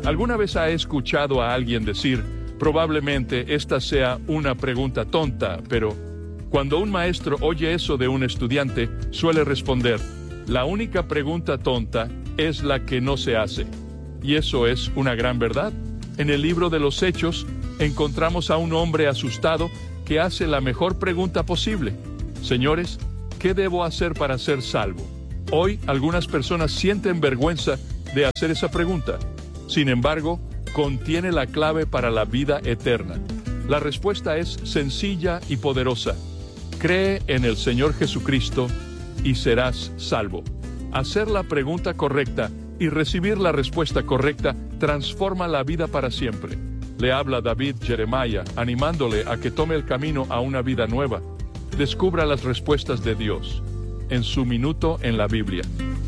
¿Alguna vez ha escuchado a alguien decir, probablemente esta sea una pregunta tonta, pero cuando un maestro oye eso de un estudiante, suele responder, la única pregunta tonta es la que no se hace? Y eso es una gran verdad. En el libro de los Hechos, encontramos a un hombre asustado que hace la mejor pregunta posible. Señores, ¿qué debo hacer para ser salvo? Hoy, algunas personas sienten vergüenza de hacer esa pregunta. Sin embargo, contiene la clave para la vida eterna. La respuesta es sencilla y poderosa. Cree en el Señor Jesucristo y serás salvo. Hacer la pregunta correcta y recibir la respuesta correcta transforma la vida para siempre. Le habla David Jeremiah, animándole a que tome el camino a una vida nueva. Descubra las respuestas de Dios en su minuto en la Biblia.